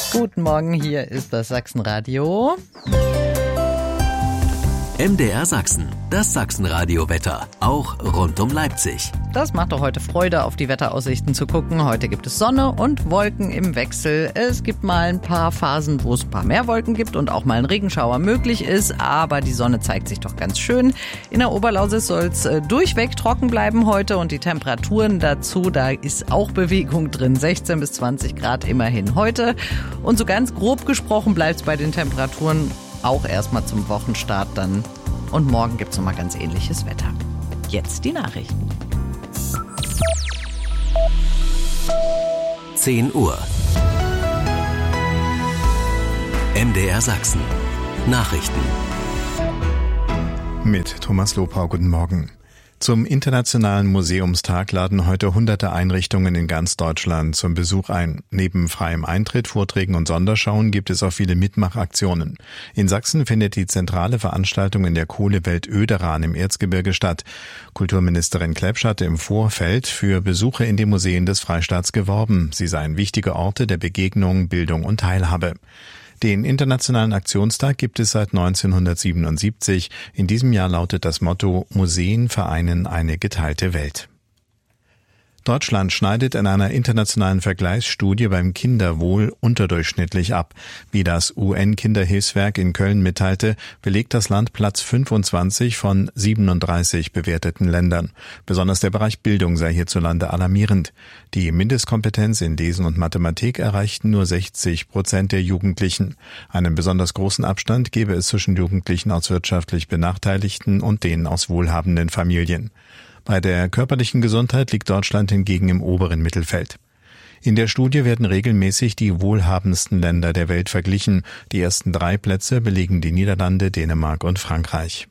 Guten Morgen, hier ist das Sachsenradio. MDR Sachsen, das Sachsenradio-Wetter, auch rund um Leipzig. Das macht doch heute Freude, auf die Wetteraussichten zu gucken. Heute gibt es Sonne und Wolken im Wechsel. Es gibt mal ein paar Phasen, wo es ein paar mehr Wolken gibt und auch mal ein Regenschauer möglich ist. Aber die Sonne zeigt sich doch ganz schön. In der Oberlausitz soll es durchweg trocken bleiben heute und die Temperaturen dazu, da ist auch Bewegung drin. 16 bis 20 Grad immerhin heute. Und so ganz grob gesprochen bleibt es bei den Temperaturen auch erstmal zum Wochenstart dann. Und morgen gibt es nochmal ganz ähnliches Wetter. Jetzt die Nachrichten. 10 Uhr. MDR Sachsen. Nachrichten. Mit Thomas Lopau, guten Morgen. Zum Internationalen Museumstag laden heute hunderte Einrichtungen in ganz Deutschland zum Besuch ein. Neben freiem Eintritt, Vorträgen und Sonderschauen gibt es auch viele Mitmachaktionen. In Sachsen findet die zentrale Veranstaltung in der Kohlewelt Oederan im Erzgebirge statt. Kulturministerin Klepsch hatte im Vorfeld für Besuche in den Museen des Freistaats geworben. Sie seien wichtige Orte der Begegnung, Bildung und Teilhabe. Den Internationalen Aktionstag gibt es seit 1977. In diesem Jahr lautet das Motto: Museen vereinen eine geteilte Welt. Deutschland schneidet in einer internationalen Vergleichsstudie beim Kinderwohl unterdurchschnittlich ab. Wie das UN-Kinderhilfswerk in Köln mitteilte, belegt das Land Platz 25 von 37 bewerteten Ländern. Besonders der Bereich Bildung sei hierzulande alarmierend. Die Mindestkompetenz in Lesen und Mathematik erreichten nur 60% der Jugendlichen. Einen besonders großen Abstand gebe es zwischen Jugendlichen aus wirtschaftlich Benachteiligten und denen aus wohlhabenden Familien. Bei der körperlichen Gesundheit liegt Deutschland hingegen im oberen Mittelfeld. In der Studie werden regelmäßig die wohlhabendsten Länder der Welt verglichen. Die ersten 3 Plätze belegen die Niederlande, Dänemark und Frankreich.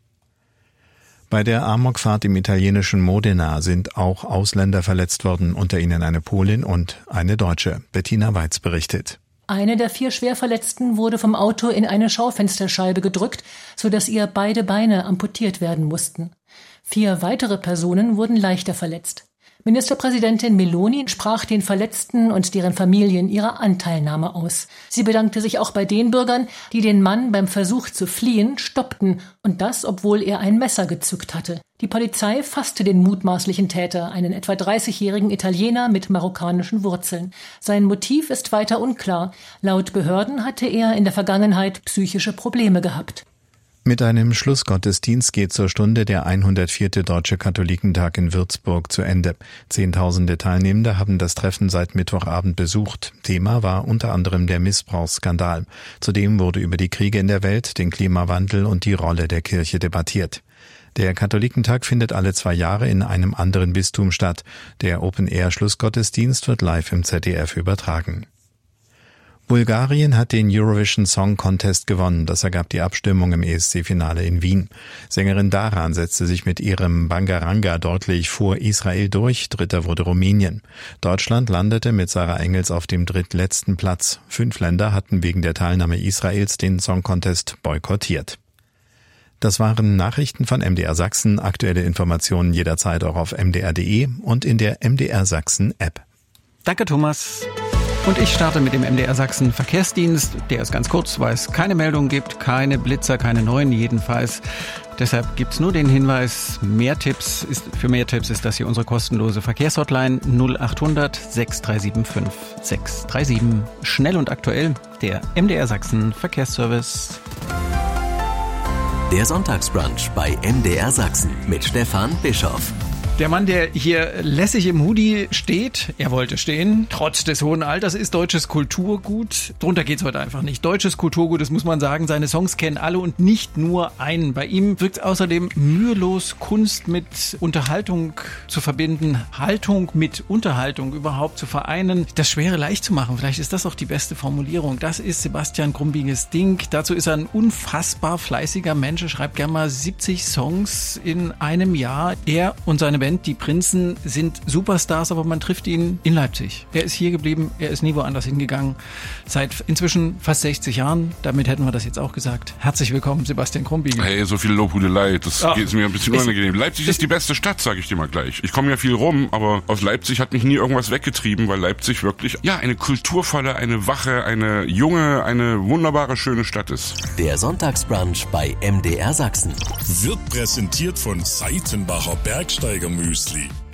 Bei der Amokfahrt im italienischen Modena sind auch Ausländer verletzt worden, unter ihnen eine Polin und eine Deutsche. Bettina Weiz berichtet. Eine der 4 Schwerverletzten wurde vom Auto in eine Schaufensterscheibe gedrückt, sodass ihr beide Beine amputiert werden mussten. 4 weitere Personen wurden leichter verletzt. Ministerpräsidentin Meloni sprach den Verletzten und deren Familien ihre Anteilnahme aus. Sie bedankte sich auch bei den Bürgern, die den Mann beim Versuch zu fliehen stoppten, und das, obwohl er ein Messer gezückt hatte. Die Polizei fasste den mutmaßlichen Täter, einen etwa 30-jährigen Italiener mit marokkanischen Wurzeln. Sein Motiv ist weiter unklar. Laut Behörden hatte er in der Vergangenheit psychische Probleme gehabt. Mit einem Schlussgottesdienst geht zur Stunde der 104. Deutsche Katholikentag in Würzburg zu Ende. Zehntausende Teilnehmende haben das Treffen seit Mittwochabend besucht. Thema war unter anderem der Missbrauchsskandal. Zudem wurde über die Kriege in der Welt, den Klimawandel und die Rolle der Kirche debattiert. Der Katholikentag findet alle 2 Jahre in einem anderen Bistum statt. Der Open-Air-Schlussgottesdienst wird live im ZDF übertragen. Bulgarien hat den Eurovision Song Contest gewonnen. Das ergab die Abstimmung im ESC-Finale in Wien. Sängerin Daran setzte sich mit ihrem Bangaranga deutlich vor Israel durch. Dritter wurde Rumänien. Deutschland landete mit Sarah Engels auf dem drittletzten Platz. 5 Länder hatten wegen der Teilnahme Israels den Song Contest boykottiert. Das waren Nachrichten von MDR Sachsen. Aktuelle Informationen jederzeit auch auf mdr.de und in der MDR Sachsen App. Danke, Thomas. Und ich starte mit dem MDR Sachsen Verkehrsdienst. Der ist ganz kurz, weil es keine Meldung gibt, keine Blitzer, keine neuen jedenfalls. Deshalb gibt's nur den Hinweis, für mehr Tipps ist das hier unsere kostenlose Verkehrshotline 0800 6375 637. Schnell und aktuell, der MDR Sachsen Verkehrsservice. Der Sonntagsbrunch bei MDR Sachsen mit Stefan Bischoff. Der Mann, der hier lässig im Hoodie steht, er wollte stehen, trotz des hohen Alters, ist deutsches Kulturgut. Drunter geht's heute einfach nicht. Deutsches Kulturgut, das muss man sagen, seine Songs kennen alle und nicht nur einen. Bei ihm wirkt außerdem mühelos, Kunst mit Unterhaltung zu verbinden, Haltung mit Unterhaltung überhaupt zu vereinen, das Schwere leicht zu machen. Vielleicht ist das auch die beste Formulierung. Das ist Sebastian Grumbiges-Ding. Dazu ist er ein unfassbar fleißiger Mensch. Er schreibt gerne mal 70 Songs in einem Jahr. Er und seine Band Band, die Prinzen, sind Superstars, aber man trifft ihn in Leipzig. Er ist hier geblieben, er ist nie woanders hingegangen. Seit inzwischen fast 60 Jahren, damit hätten wir das jetzt auch gesagt. Herzlich willkommen, Sebastian Krumbiegel. Hey, so viel Lobhudelei, das geht mir ein bisschen unangenehm. Leipzig ist die beste Stadt, sage ich dir mal gleich. Ich komme ja viel rum, aber aus Leipzig hat mich nie irgendwas weggetrieben, weil Leipzig wirklich, eine kulturvolle, eine wache, eine junge, eine wunderbare, schöne Stadt ist. Der Sonntagsbrunch bei MDR Sachsen Wird präsentiert von Seitenbacher Bergsteiger Müsli.